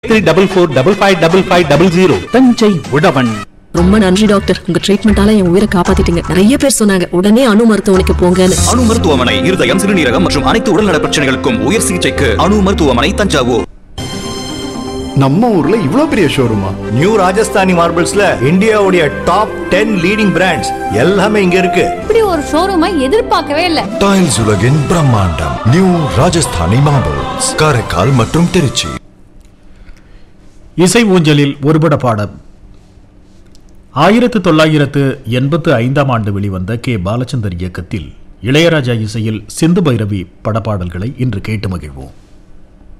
344555500 தஞ்சை உழவன். ரொம்ப நன்றி டாக்டர், உங்க ட்ரீட்மெண்டால என் உயிரை காப்பாத்திட்டீங்க. நிறைய பேர் சொன்னாங்க உடனே அணு மருத்துவமனைக்கு போங்கன்னு. அணு மருத்துவமனை இருதயம், சிறுநீரகம் மற்றும் அனைத்து உடல்நல பிரச்சனைகளுக்கும் உயர் சிகிச்சைக்கு அணு மருத்துவமனை தஞ்சாவூர். நம்ம ஊர்ல இவ்ளோ பெரிய ஷோரூமா? நியூ ராஜஸ்தானி மார்பிள்ஸ்ல இந்தியாவுடைய டாப் 10 லீடிங் பிராண்ட்ஸ் எல்லாமே இங்க இருக்கு. இப்படி ஒரு ஷோரூமை எதிர்பார்க்கவே இல்ல. டைல்ஸ் உலகின் பிரம்மாண்டம் நியூ ராஜஸ்தானி மார்பிள்ஸ், காரைக்கால் மற்றும் திருச்சி. இசை ஊஞ்சலில் ஒருபட பாடம். 1985 ஆண்டு வெளிவந்த கே பாலச்சந்தர் இயக்கத்தில் இளையராஜா இசையில் சிந்து பைரவி படப்பாடல்களை இன்று கேட்டு மகிழ்வோம்.